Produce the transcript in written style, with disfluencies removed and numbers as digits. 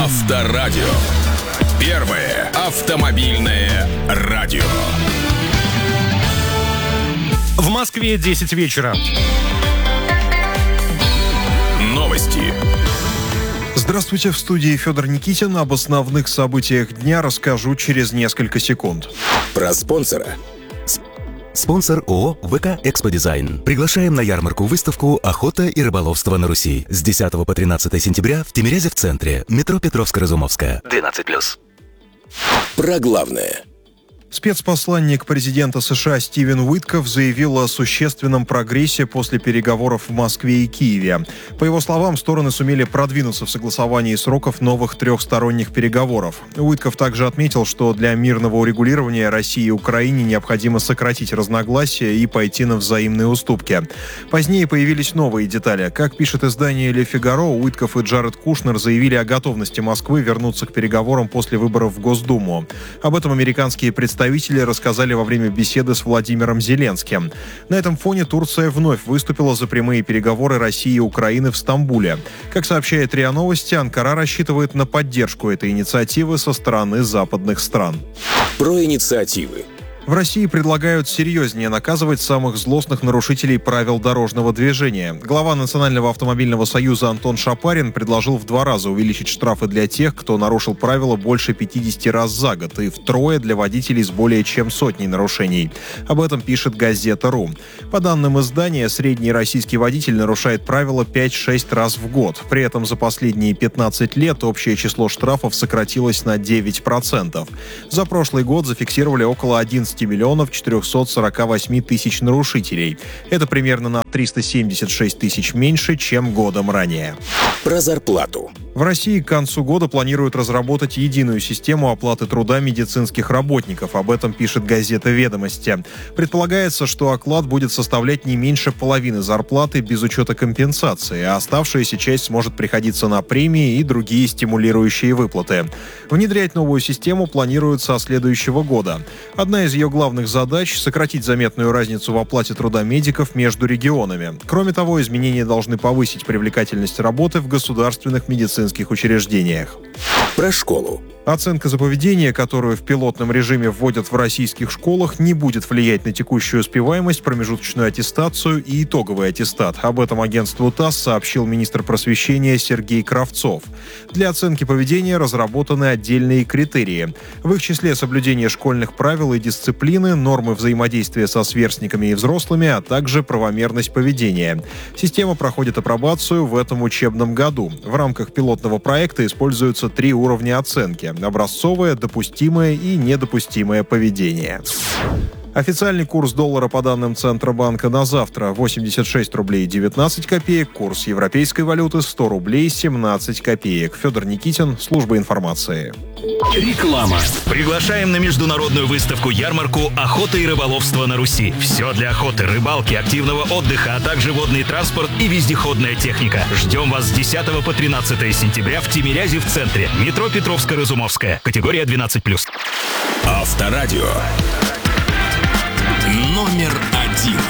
Авторадио. Первое автомобильное радио. В Москве 10 вечера. Новости. Здравствуйте, в студии Федор Никитин. Об основных событиях дня расскажу через несколько секунд. Про спонсора. Спонсор ООО «ВК Эксподизайн». Приглашаем на ярмарку-выставку «Охота и рыболовство на Руси» с 10 по 13 сентября в Тимирязе в центре, метро Петровско-Разумовская, 12+. Про главное. Спецпосланник президента США Стивен Уитков заявил о существенном прогрессе после переговоров в Москве и Киеве. По его словам, стороны сумели продвинуться в согласовании сроков новых трехсторонних переговоров. Уитков также отметил, что для мирного урегулирования России и Украине необходимо сократить разногласия и пойти на взаимные уступки. Позднее появились новые детали. Как пишет издание «Ле Фигаро», Уитков и Джаред Кушнер заявили о готовности Москвы вернуться к переговорам после выборов в Госдуму. Об этом американские представители рассказали во время беседы с Владимиром Зеленским. На этом фоне Турция вновь выступила за прямые переговоры России и Украины в Стамбуле. Как сообщает РИА Новости, Анкара рассчитывает на поддержку этой инициативы со стороны западных стран. Про инициативы. В России предлагают серьезнее наказывать самых злостных нарушителей правил дорожного движения. Глава Национального автомобильного союза Антон Шапарин предложил в 2 раза увеличить штрафы для тех, кто нарушил правила больше 50 раз за год, и втрое для водителей с более чем 100 нарушений. Об этом пишет Газета.ру. По данным издания, средний российский водитель нарушает правила 5-6 раз в год. При этом за последние 15 лет общее число штрафов сократилось на 9%. За прошлый год зафиксировали около 11 миллионов 448 тысяч нарушителей. Это примерно на 376 тысяч меньше, чем годом ранее. Про зарплату. В России к концу года планируют разработать единую систему оплаты труда медицинских работников. Об этом пишет газета «Ведомости». Предполагается, что оклад будет составлять не меньше половины зарплаты без учета компенсации, а оставшаяся часть сможет приходиться на премии и другие стимулирующие выплаты. Внедрять новую систему планируют со следующего года. Одна из ее главных задач – сократить заметную разницу в оплате труда медиков между регионами. Кроме того, изменения должны повысить привлекательность работы в государственных медицинских учреждениях. Про школу. Оценка за поведение, которую в пилотном режиме вводят в российских школах, не будет влиять на текущую успеваемость, промежуточную аттестацию и итоговый аттестат. Об этом агентству ТАСС сообщил министр просвещения Сергей Кравцов. Для оценки поведения разработаны отдельные критерии. В их числе соблюдение школьных правил и дисциплины, нормы взаимодействия со сверстниками и взрослыми, а также правомерность поведения. Система проходит апробацию в этом учебном году. В рамках пилотного проекта используются 3 уровня оценки: образцовое, допустимое и недопустимое поведение. Официальный курс доллара по данным Центробанка на завтра 86 рублей 19 копеек, курс европейской валюты 100 рублей 17 копеек. Федор Никитин, служба информации. Реклама. Приглашаем на международную выставку-ярмарку «Охота и рыболовство на Руси». Все для охоты, рыбалки, активного отдыха, а также водный транспорт и вездеходная техника. Ждем вас с 10 по 13 сентября в Тимирязе в центре. Метро Петровско-Разумовская. Категория 12+. Авторадио. Номер 1.